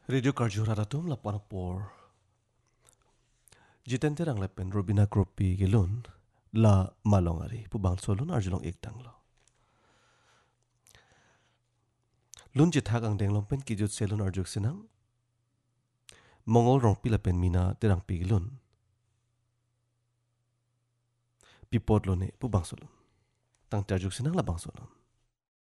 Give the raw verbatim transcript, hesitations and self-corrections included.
Radio Karjura Ratum lapan por. Jiten terang lepen Robina Kropi gelun la malongari pubang solun arjulong iktang lo. Lun jithak ang deng lompen kijut selun arjuk sinang. Mongol rong pila pen mina terang pi gelun. Pipot lo ne pubang solun. Tang terjuk sinang la bang solun.